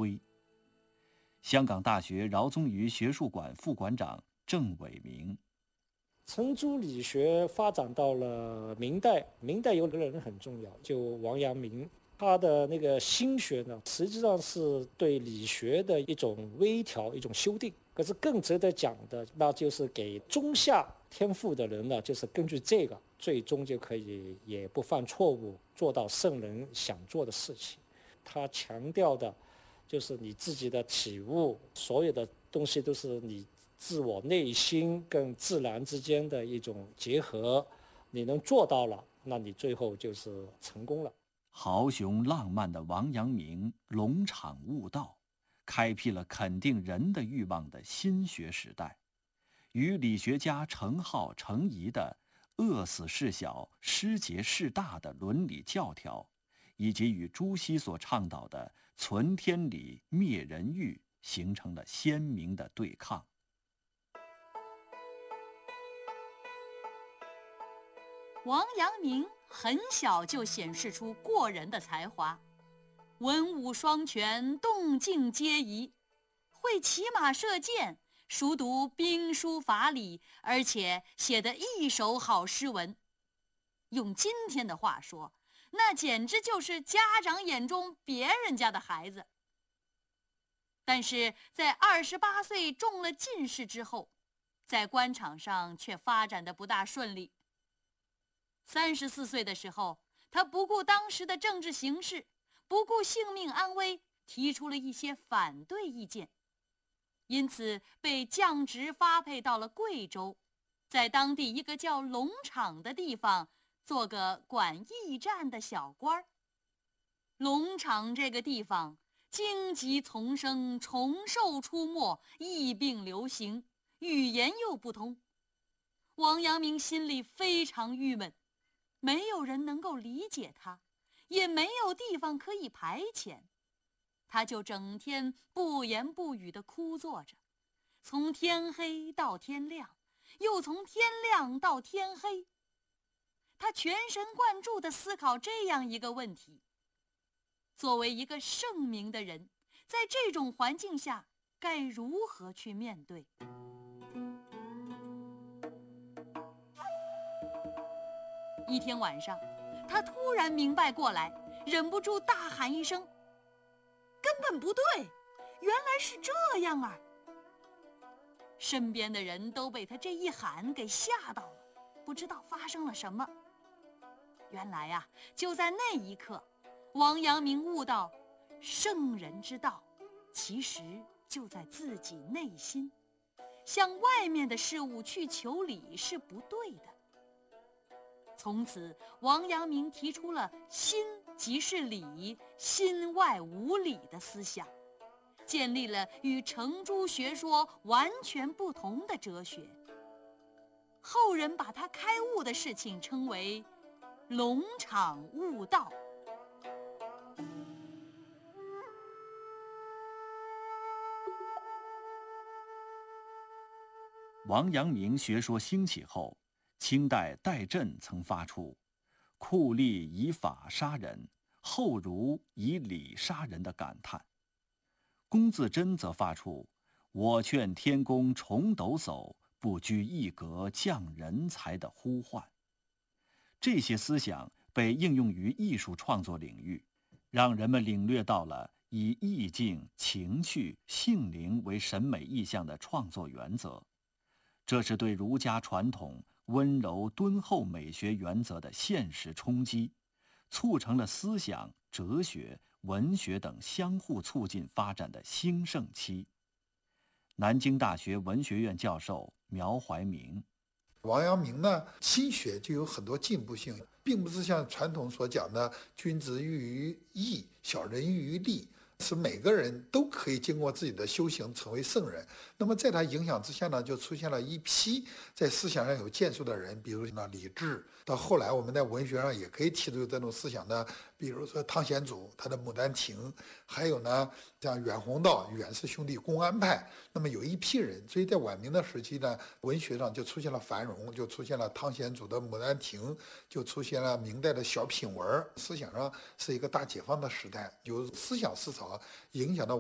辉。香港大学饶宗颐学术馆副馆长郑伟明： 程朱理学发展到了明代，明代有个人很重要，就王阳明。他的那个心学呢，实际上是对理学的一种微调、一种修订。可是更值得讲的，那就是给中下天赋的人呢，就是根据这个，最终就可以也不犯错误，做到圣人想做的事情。他强调的就是你自己的体悟，所有的东西都是你自我内心跟自然之间的一种结合，你能做到了，那你最后就是成功了。 豪雄浪漫的王阳明龙场悟道，开辟了肯定人的欲望的新学时代，与理学家程颢、程颐的饿死事小，失节事大的伦理教条，以及与朱熹所倡导的存天理、灭人欲，形成了鲜明的对抗。 王阳明很小就显示出过人的才华，文武双全，动静皆宜，会骑马射箭，熟读兵书法理，而且写得一手好诗文。用今天的话说，那简直就是家长眼中别人家的孩子。但是在28岁中了进士之后，在官场上却发展得不大顺利。34岁的时候，他不顾当时的政治形势，不顾性命安危，提出了一些反对意见，因此被降职发配到了贵州，在当地一个叫龙场的地方做个管驿站的小官。龙场这个地方荆棘丛生，虫兽出没，疫病流行，语言又不通。王阳明心里非常郁闷，没有人能够理解他，也没有地方可以排遣，他就整天不言不语地枯坐着，从天黑到天亮，又从天亮到天黑。他全神贯注地思考这样一个问题：作为一个圣明的人，在这种环境下该如何去面对？一天晚上，他突然明白过来，忍不住大喊一声：根本不对，原来是这样啊！身边的人都被他这一喊给吓到了，不知道发生了什么。原来啊，就在那一刻，王阳明悟到，圣人之道其实就在自己内心，向外面的事物去求理是不对的。从此，王阳明提出了心即是理，心外无理的思想，建立了与程朱学说完全不同的哲学。后人把他开悟的事情称为龙场悟道。 王阳明学说兴起后，清代戴震曾发出“酷吏以法杀人，后儒以理杀人”的感叹。龚自珍则发出“我劝天公重抖擞，不拘一格降人才”的呼唤。这些思想被应用于艺术创作领域，让人们领略到了以意境、情趣、性灵为审美意象的创作原则。这是对儒家传统温柔敦厚美学原则的现实冲击，促成了思想、哲学、文学等相互促进发展的兴盛期。南京大学文学院教授苗怀明： 王阳明呢，心学就有很多进步性，并不是像传统所讲的君子喻于义，小人喻于利，是每个人都可以经过自己的修行成为圣人。那么在他影响之下呢，就出现了一批在思想上有建树的人，比如呢李治，到后来我们在文学上也可以提出这种思想的，比如说汤显祖他的《牡丹亭》，还有呢像袁宏道、袁氏兄弟公安派。那么有一批人，所以在晚明的时期呢，文学上就出现了繁荣，就出现了汤显祖的《牡丹亭》，就出现了明代的小品文，思想上是一个大解放的时代，有思想思潮影响到